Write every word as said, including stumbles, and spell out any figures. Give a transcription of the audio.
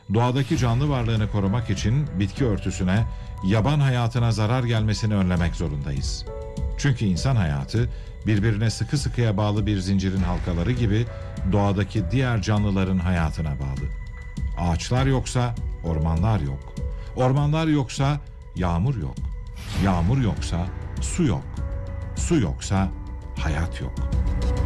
doğadaki canlı varlığını korumak için bitki örtüsüne, yaban hayatına zarar gelmesini önlemek zorundayız. Çünkü insan hayatı birbirine sıkı sıkıya bağlı bir zincirin halkaları gibi doğadaki diğer canlıların hayatına bağlı. Ağaçlar yoksa ormanlar yok. Ormanlar yoksa yağmur yok. Yağmur yoksa su yok. Su yoksa hayat yok.